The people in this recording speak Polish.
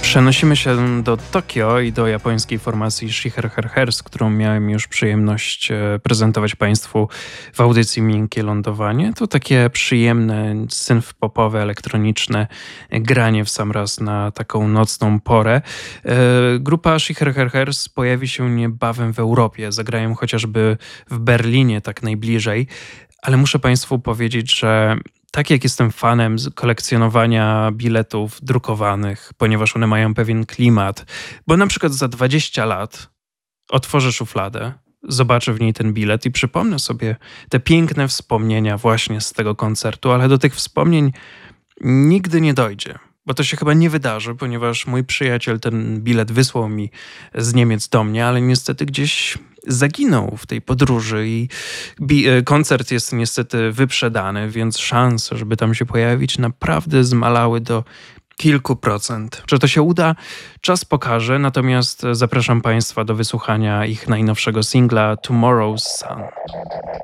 Przenosimy się do Tokio i do japońskiej formacji Shiher Herhers, którą miałem już przyjemność prezentować Państwu w audycji Miękkie Lądowanie. To takie przyjemne, synth-popowe, elektroniczne granie w sam raz na taką nocną porę. Grupa Shiher Herhers pojawi się niebawem w Europie. Zagrają chociażby w Berlinie, tak najbliżej. Ale muszę Państwu powiedzieć, że tak jak jestem fanem kolekcjonowania biletów drukowanych, ponieważ one mają pewien klimat, bo na przykład za 20 lat otworzę szufladę, zobaczę w niej ten bilet i przypomnę sobie te piękne wspomnienia właśnie z tego koncertu, ale do tych wspomnień nigdy nie dojdzie. Bo to się chyba nie wydarzy, ponieważ mój przyjaciel ten bilet wysłał mi z Niemiec do mnie, ale niestety gdzieś zaginął w tej podróży i koncert jest niestety wyprzedany, więc szanse, żeby tam się pojawić, naprawdę zmalały do kilku procent. Czy to się uda? Czas pokaże, natomiast zapraszam Państwa do wysłuchania ich najnowszego singla Tomorrow's Sun.